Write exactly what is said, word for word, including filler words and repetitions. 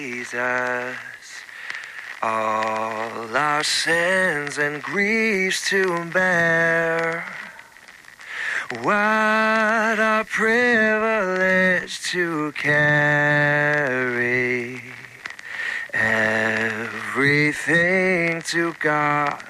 Jesus, all our sins and griefs to bear. What a privilege to carry everything to God